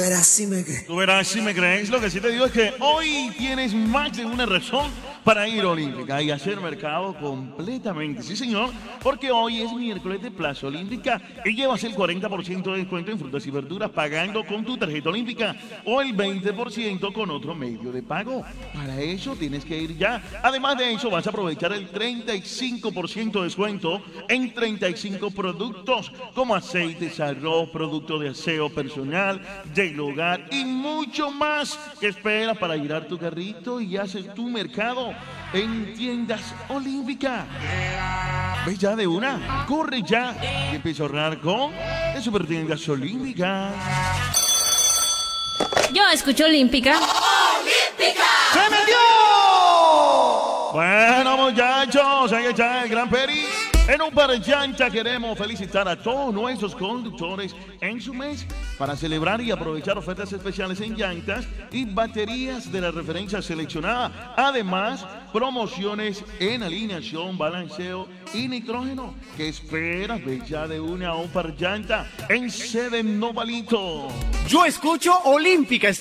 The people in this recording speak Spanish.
verás si me crees. Tú verás si me crees. Lo que sí te digo es que hoy tienes más de una razón para ir a Olímpica y hacer mercado completamente. Sí, señor, porque hoy es miércoles de Plaza Olímpica y llevas el 40% de descuento en frutas y verduras pagando con tu tarjeta olímpica o el 20% con otro medio de pago. Para eso tienes que ir ya. Además de eso, vas a aprovechar el 35% de descuento en 35 productos como aceites, arroz, productos de aseo personal, del hogar y mucho más. ¿Qué esperas para girar tu carrito y haces tu mercado en Tiendas Olímpica? ¿Ves ya de una? Corre ya y empieza a ahorrar con de Super Tiendas Olímpica. Yo escucho Olímpica. ¡Olímpica! ¡Se metió! Bueno, muchachos, ahí está el Gran Peri. En un par de llanta queremos felicitar a todos nuestros conductores en su mes para celebrar y aprovechar ofertas especiales en llantas y baterías de la referencia seleccionada. Además, promociones en alineación, balanceo y nitrógeno. ¿Qué esperas? Ve ya de una a un par llanta en sede Novalito. Yo escucho Olímpica.